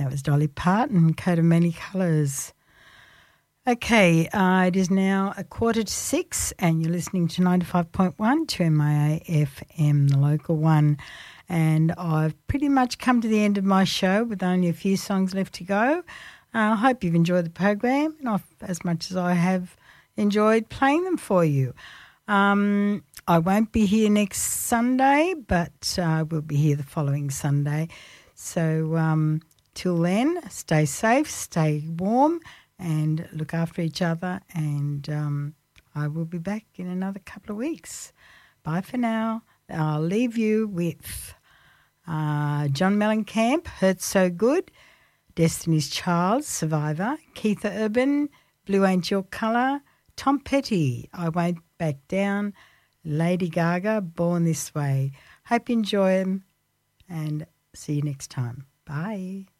That was Dolly Parton, Coat of Many Colours. Okay, it is now 5:45 and you're listening to 95.1 2MIA FM, the local one. And I've pretty much come to the end of my show with only a few songs left to go. I hope you've enjoyed the program as much as I have enjoyed playing them for you. I won't be here next Sunday, but we'll be here the following Sunday. So till then, stay safe, stay warm, and look after each other. And I will be back in another couple of weeks. Bye for now. I'll leave you with John Mellencamp, Hurt So Good, Destiny's Child, Survivor, Keitha Urban, Blue Ain't Your Colour, Tom Petty, I Won't Back Down, Lady Gaga, Born This Way. Hope you enjoy them and see you next time. Bye.